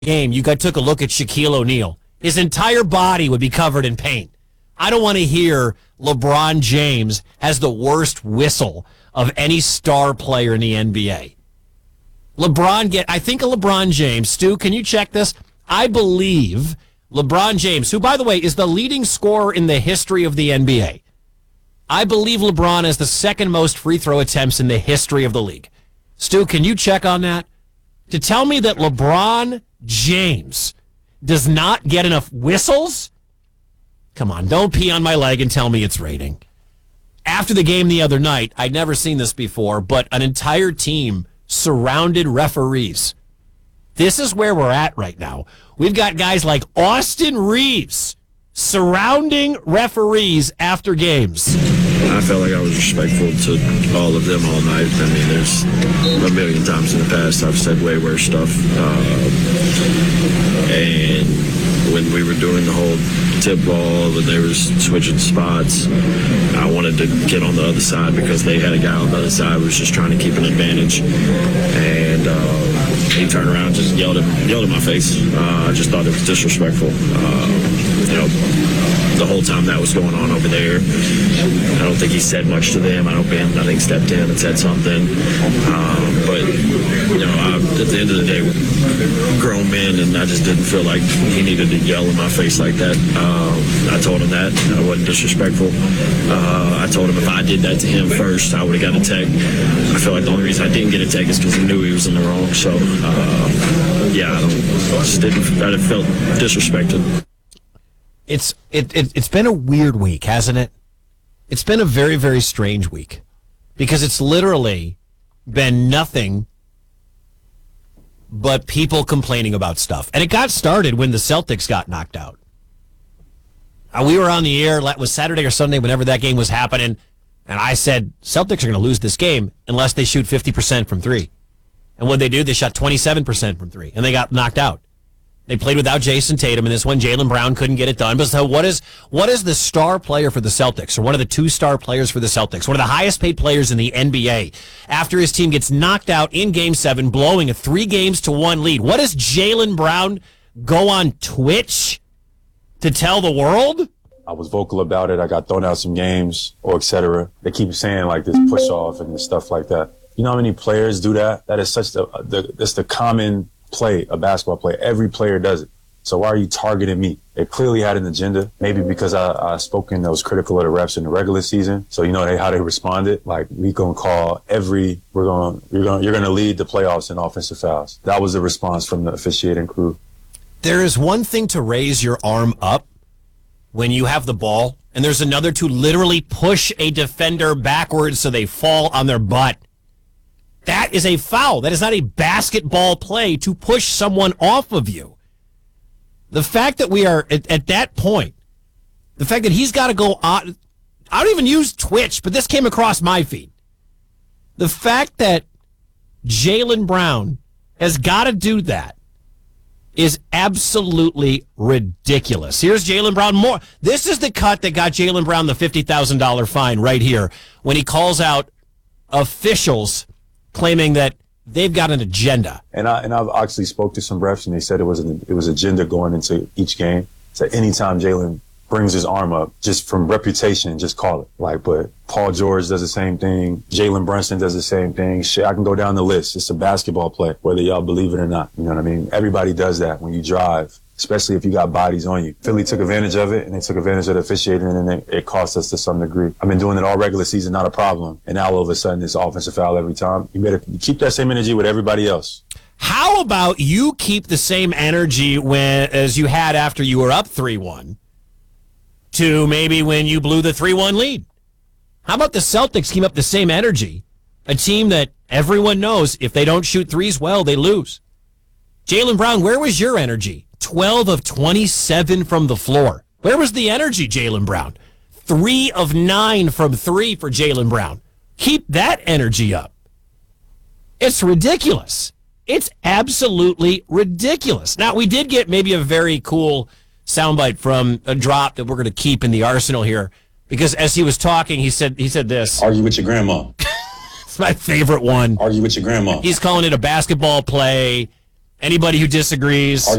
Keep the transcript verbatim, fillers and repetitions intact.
game, you got took a look at Shaquille O'Neal. His entire body would be covered in paint. I don't want to hear LeBron James has the worst whistle of any star player in the N B A. LeBron get, I think of LeBron James. Stu, can you check this? I believe LeBron James, who, by the way, is the leading scorer in the history of the N B A. I believe LeBron has the second most free throw attempts in the history of the league. Stu, can you check on that? To tell me that LeBron James does not get enough whistles? Come on, don't pee on my leg and tell me it's raining. After the game the other night, I'd never seen this before, but an entire team surrounded referees. This is where we're at right now. We've got guys like Austin Reeves surrounding referees after games. I felt like I was respectful to all of them all night. I mean, there's a million times in the past I've said way worse stuff. Uh, and when we were doing the whole tip ball, when they were switching spots, I wanted to get on the other side because they had a guy on the other side who was just trying to keep an advantage. And uh, he turned around and just yelled at, yelled at my face. Uh, I just thought it was disrespectful. Uh, you know, the whole time that was going on over there, I don't think he said much to them. I don't Ben, I think, stepped in and said something. Um, but, you know, I, at the end of the day, we're grown men, and I just didn't feel like he needed to yell in my face like that. Um, I told him that. I wasn't disrespectful. Uh, I told him if I did that to him first, I would have got a tech. I feel like the only reason I didn't get a tech is because he knew he was in the wrong. So, uh, yeah, I, don't, I just didn't, I felt disrespected. It's it, it it's been a weird week, hasn't it? It's been a very, very strange week because it's literally been nothing but people complaining about stuff. And it got started when the Celtics got knocked out. Uh, we were on the air, it was Saturday or Sunday, whenever that game was happening, and I said, Celtics are going to lose this game unless they shoot fifty percent from three. And what they do, they shot twenty-seven percent from three, and they got knocked out. They played without Jason Tatum, and this one, Jaylen Brown couldn't get it done. But so what is what is the star player for the Celtics, or one of the two star players for the Celtics, one of the highest paid players in the N B A, after his team gets knocked out in Game seven, blowing a three games to one lead? What does Jaylen Brown go on Twitch to tell the world? I was vocal about it. I got thrown out some games, or et cetera. They keep saying like this push off and stuff like that. You know how many players do that? That is such the, the that's the common play, a basketball player. Every player does it. So why are you targeting me? They clearly had an agenda. Maybe because I, I spoken that was critical of the refs in the regular season. So you know they, how they responded. Like we gonna call every we're gonna you're gonna you're gonna lead the playoffs in offensive fouls. That was the response from the officiating crew. There is one thing to raise your arm up when you have the ball, and there's another to literally push a defender backwards so they fall on their butt. That is a foul. That is not a basketball play to push someone off of you. The fact that we are at, at that point, the fact that he's got to go on, I don't even use Twitch, but this came across my feed. The fact that Jaylen Brown has got to do that is absolutely ridiculous. Here's Jaylen Brown more. This is the cut that got Jaylen Brown the fifty thousand dollars fine right here when he calls out officials claiming that they've got an agenda. And I and I've actually spoke to some refs, and they said it was an, it was agenda going into each game. So anytime Jaylen brings his arm up, just from reputation, just call it. Like, but Paul George does the same thing. Jalen Brunson does the same thing. Shit, I can go down the list. It's a basketball play, whether y'all believe it or not. You know what I mean? Everybody does that when you drive, especially if you got bodies on you. Philly took advantage of it, and they took advantage of the officiating, and it, it cost us to some degree. I've been doing it all regular season, not a problem. And now all of a sudden, it's offensive foul every time. You better keep that same energy with everybody else. How about you keep the same energy when as you had after you were up three one to maybe when you blew the three one lead? How about the Celtics keep up the same energy? A team that everyone knows if they don't shoot threes well, they lose. Jaylen Brown, where was your energy? twelve of twenty-seven from the floor. Where was the energy, Jaylen Brown? three of nine from three for Jaylen Brown. Keep that energy up. It's ridiculous. It's absolutely ridiculous. Now, we did get maybe a very cool soundbite from a drop that we're going to keep in the arsenal here, because as he was talking, he said he said this. Argue with your grandma. It's my favorite one. Argue with your grandma. He's calling it a basketball play. Anybody who disagrees,